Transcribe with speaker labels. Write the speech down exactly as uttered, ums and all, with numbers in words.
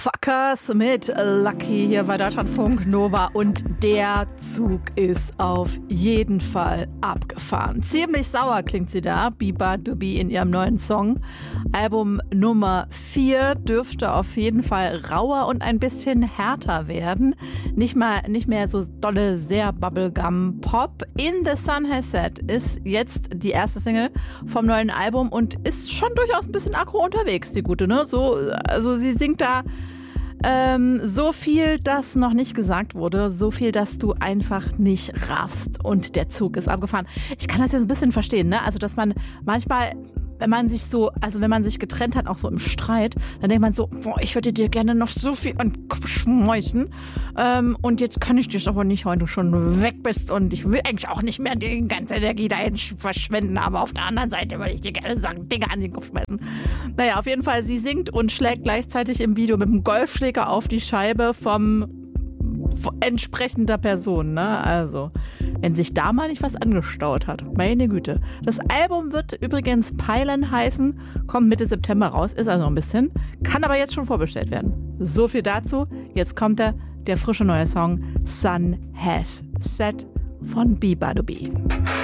Speaker 1: Fuckers mit Lucky hier bei Deutschlandfunk Nova und der Zug ist auf jeden Fall abgefahren. Ziemlich sauer klingt sie da, Biba Dubi in ihrem neuen Song. Album Nummer vier dürfte auf jeden Fall rauer und ein bisschen härter werden. Nicht mal, nicht mehr so dolle, sehr Bubblegum-Pop. In the Sun Has Set ist jetzt die erste Single vom neuen Album und ist schon durchaus ein bisschen aggro unterwegs, die Gute, ne? So, also sie singt da ähm, so viel, das noch nicht gesagt wurde, so viel, dass du einfach nicht raffst und der Zug ist abgefahren. Ich kann das ja so ein bisschen verstehen, ne? Also, dass man manchmal, wenn man sich so, also wenn man sich getrennt hat, auch so im Streit, dann denkt man so, boah, ich würde dir gerne noch so viel an den Kopf schmeißen ähm, und jetzt kann ich dich aber nicht, weil du schon weg bist und ich will eigentlich auch nicht mehr die ganze Energie dahin verschwenden, aber auf der anderen Seite würde ich dir gerne sagen, Dinge an den Kopf schmeißen. Naja, auf jeden Fall, sie singt und schlägt gleichzeitig im Video mit dem Golfschläger auf die Scheibe vom entsprechender Person, ne? Also, wenn sich da mal nicht was angestaut hat. Meine Güte. Das Album wird übrigens Peilen heißen, kommt Mitte September raus, ist also noch ein bisschen, kann aber jetzt schon vorbestellt werden. So viel dazu. Jetzt kommt der, der frische neue Song Sun Has Set von Biba Dubi.